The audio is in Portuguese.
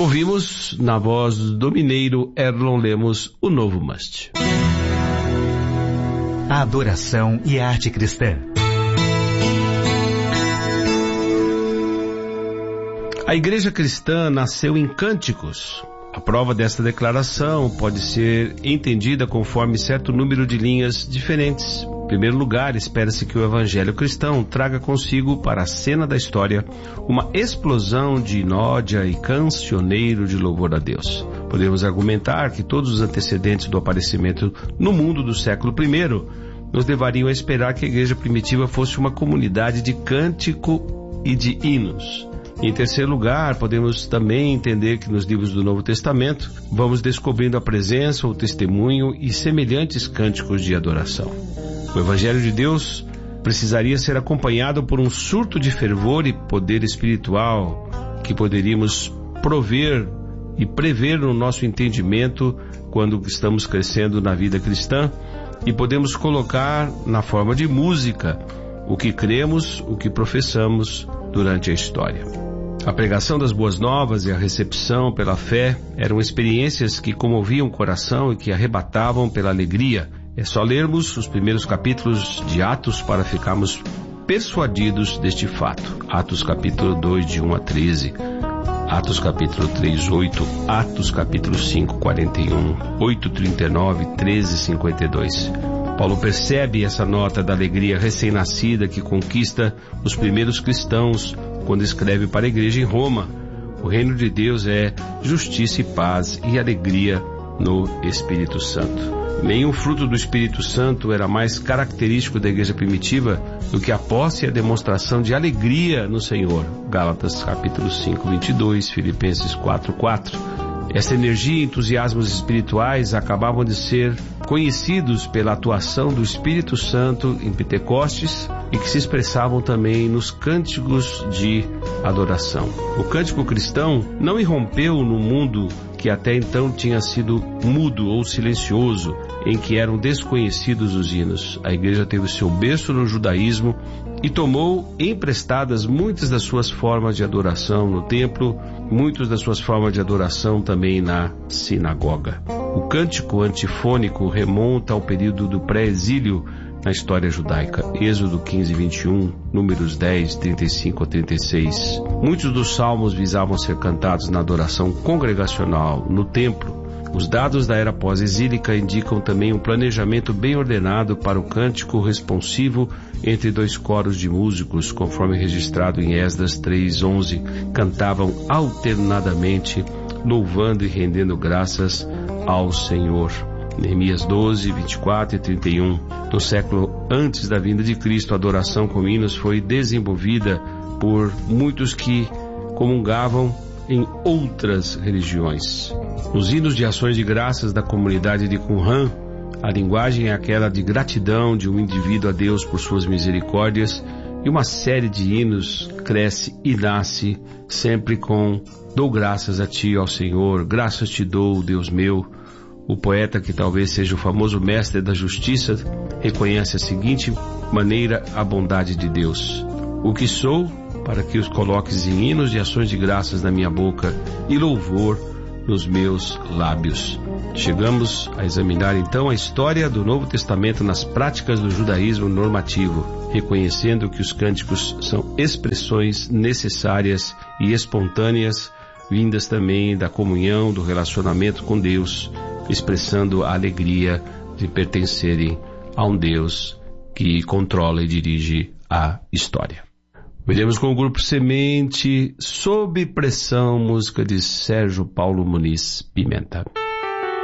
Ouvimos, na voz do mineiro Erlon Lemos, o Novo Must. A adoração e a arte cristã. A igreja cristã nasceu em cânticos. A prova desta declaração pode ser entendida conforme certo número de linhas diferentes. Em primeiro lugar, espera-se que o evangelho cristão traga consigo para a cena da história uma explosão de inódia e cancioneiro de louvor a Deus. Podemos argumentar que todos os antecedentes do aparecimento no mundo do século I nos levariam a esperar que a igreja primitiva fosse uma comunidade de cântico e de hinos. Em terceiro lugar, podemos também entender que nos livros do Novo Testamento vamos descobrindo a presença, o testemunho e semelhantes cânticos de adoração. O Evangelho de Deus precisaria ser acompanhado por um surto de fervor e poder espiritual que poderíamos prover e prever no nosso entendimento quando estamos crescendo na vida cristã, e podemos colocar na forma de música o que cremos, o que professamos durante a história. A pregação das boas novas e a recepção pela fé eram experiências que comoviam o coração e que arrebatavam pela alegria. É só lermos os primeiros capítulos de Atos para ficarmos persuadidos deste fato. Atos capítulo 2, de 1 a 13. Atos capítulo 3, 8. Atos capítulo 5, 41. 8, 39, 13, 52. Paulo percebe essa nota da alegria recém-nascida que conquista os primeiros cristãos quando escreve para a igreja em Roma. O reino de Deus é justiça e paz e alegria no Espírito Santo. Nenhum fruto do Espírito Santo era mais característico da igreja primitiva do que a posse e a demonstração de alegria no Senhor. Gálatas capítulo 5, 22, Filipenses 4, 4. Essa energia e entusiasmos espirituais acabavam de ser conhecidos pela atuação do Espírito Santo em Pentecostes e que se expressavam também nos cânticos de adoração. O cântico cristão não irrompeu no mundo que até então tinha sido mudo ou silencioso, em que eram desconhecidos os hinos. A igreja teve seu berço no judaísmo e tomou emprestadas muitas das suas formas de adoração no templo, muitas das suas formas de adoração também na sinagoga. O cântico antifônico remonta ao período do pré-exílio na história judaica. Êxodo 15, 21, Números 10, 35 a 36. Muitos dos salmos visavam ser cantados na adoração congregacional, no templo. Os dados da era pós-exílica indicam também um planejamento bem ordenado para o cântico responsivo entre dois coros de músicos, conforme registrado em Esdras 3:11. Cantavam alternadamente, louvando e rendendo graças ao Senhor. Neemias 12, 24 e 31. No século antes da vinda de Cristo, a adoração com hinos foi desenvolvida por muitos que comungavam em outras religiões. Nos hinos de ações de graças da comunidade de Qumran, a linguagem é aquela de gratidão de um indivíduo a Deus por suas misericórdias, e uma série de hinos cresce e nasce sempre com: dou graças a ti, ó Senhor, graças te dou, Deus meu. O poeta, que talvez seja o famoso mestre da justiça, reconhece a seguinte maneira a bondade de Deus: o que sou, para que os coloques em hinos de ações de graças na minha boca e louvor nos meus lábios. Chegamos a examinar então a história do Novo Testamento nas práticas do judaísmo normativo, reconhecendo que os cânticos são expressões necessárias e espontâneas, vindas também da comunhão, do relacionamento com Deus, expressando a alegria de pertencerem a um Deus que controla e dirige a história. Veremos com o grupo Semente, Sob Pressão, música de Sérgio Paulo Muniz Pimenta.